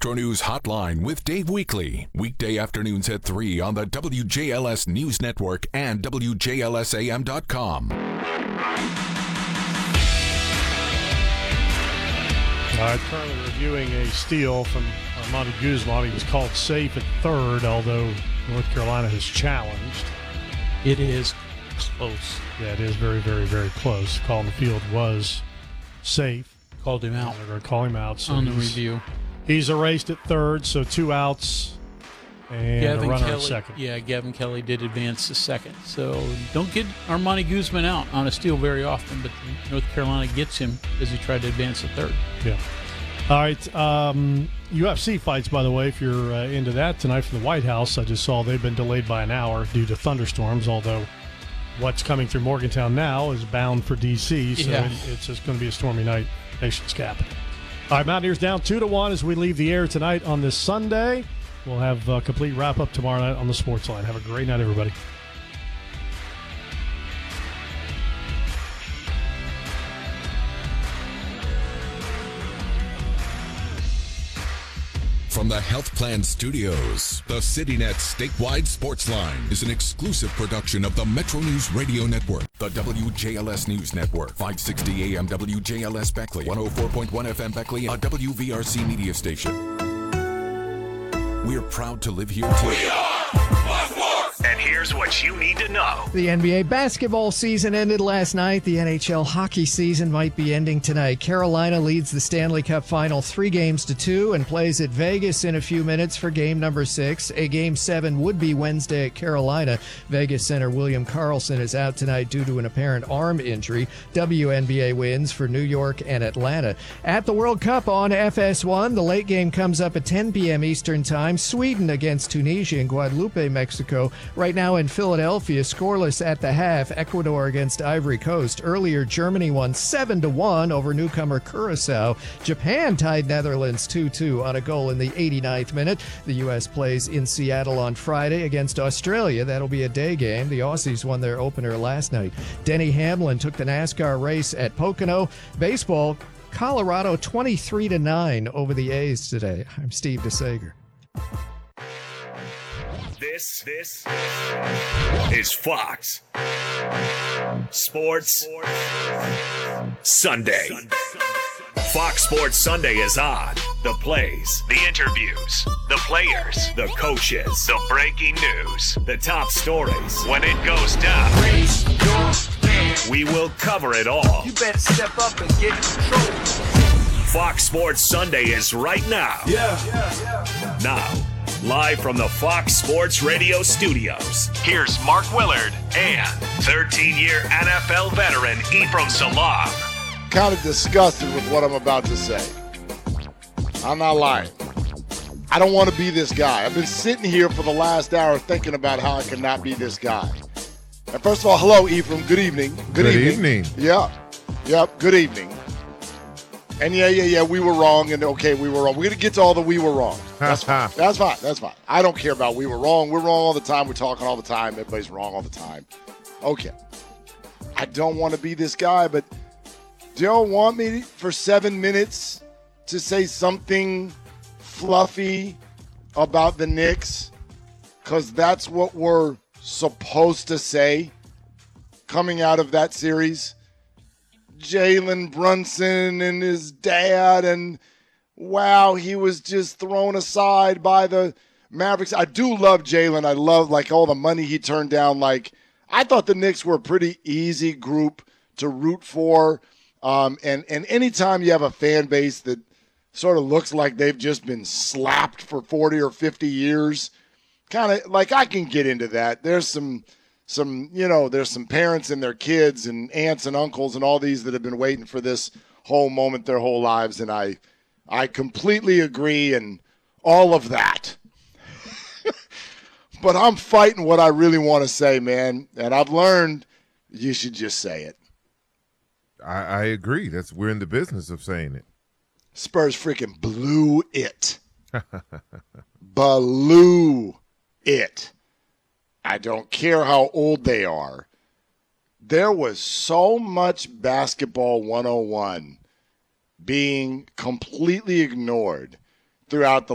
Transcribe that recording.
Metro News Hotline with Dave Weekley. Weekday afternoons at 3 on the WJLS News Network and WJLSAM.com. Currently reviewing a steal from Armando Guzman. He was called safe at third, although North Carolina has challenged. It is close. Yeah, it is very, very, very close. Call on the field was safe. Called him out. They're going to call him out. So on the review. He's erased at third, so 2 outs and Gavin a runner Kelly, at second. Yeah, Gavin Kelly did advance to second. So don't get Armando Guzman out on a steal very often, but North Carolina gets him as he tried to advance to third. Yeah. All right. UFC fights, by the way, if you're into that, tonight from the White House. I just saw they've been delayed by an hour due to thunderstorms, although what's coming through Morgantown now is bound for D.C., so it's just going to be a stormy night, nation's capital. All right, Mountaineers down 2-1 as we leave the air tonight on this Sunday. We'll have a complete wrap-up tomorrow night on the Sports Line. Have a great night, everybody. From the Health Plan Studios, the CityNet Statewide Sports Line is an exclusive production of the Metro News Radio Network, the WJLS News Network, 560 AM WJLS Beckley, 104.1 FM Beckley, a WVRC media station. We're proud to live here too. We are Fox Sports! And here's what you need to know. The NBA basketball season ended last night. The NHL hockey season might be ending tonight. Carolina leads the Stanley Cup final 3-2 and plays at Vegas in a few minutes for game number 6. A game 7 would be Wednesday at Carolina. Vegas center William Karlsson is out tonight due to an apparent arm injury. WNBA wins for New York and Atlanta. At the World Cup on FS1, the late game comes up at 10 p.m. Eastern Time. Sweden against Tunisia in Guadalupe, Mexico. Right now in Philadelphia, scoreless at the half. Ecuador against Ivory Coast. Earlier, Germany won 7-1 over newcomer Curacao. Japan tied Netherlands 2-2 on a goal in the 89th minute. The U.S. plays in Seattle on Friday against Australia. That'll be a day game. The Aussies won their opener last night. Denny Hamlin took the NASCAR race at Pocono. Baseball, Colorado 23-9 over the A's today. I'm Steve DeSager. This is Fox Sports Sunday. Fox Sports Sunday is on. The plays, the interviews, the players, the coaches, the breaking news, the top stories. When it goes down, we will cover it all. You better step up and get in control. Fox Sports Sunday is right now. Now, live from the Fox Sports Radio studios, here's Mark Willard and 13-year NFL veteran Ephraim Salaam. Kind of disgusted with what I'm about to say. I'm not lying. I don't want to be this guy. I've been sitting here for the last hour thinking about how I could not be this guy. And first of all, hello, Ephraim. Good evening. Good evening. Yeah. Yep. Good evening. And yeah, we were wrong, and okay, we were wrong. We're going to get to all the we were wrong. That's fine. That's fine. I don't care about we were wrong. We're wrong all the time. We're talking all the time. Everybody's wrong all the time. Okay. I don't want to be this guy, but do y'all want me for 7 minutes to say something fluffy about the Knicks? Because that's what we're supposed to say coming out of that series. Jalen Brunson and his dad, and wow, he was just thrown aside by the Mavericks. I do love Jalen. I love all the money he turned down. I thought the Knicks were a pretty easy group to root for. And anytime you have a fan base that sort of looks like they've just been slapped for 40 or 50 years, kind of I can get into that. There's some there's some parents and their kids and aunts and uncles and all these that have been waiting for this whole moment their whole lives. And I completely agree and all of that. But I'm fighting what I really want to say, man. And I've learned you should just say it. I agree. We're in the business of saying it. Spurs freaking blew it. Blew it. I don't care how old they are. There was so much basketball 101 being completely ignored throughout the